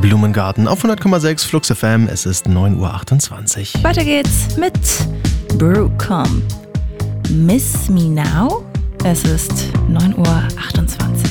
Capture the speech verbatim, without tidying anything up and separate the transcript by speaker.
Speaker 1: Blumengarten auf hundert Komma sechs Flux F M. Es ist neun Uhr achtundzwanzig.
Speaker 2: Weiter geht's mit Brooke Miss Me Now. Es ist neun Uhr achtundzwanzig.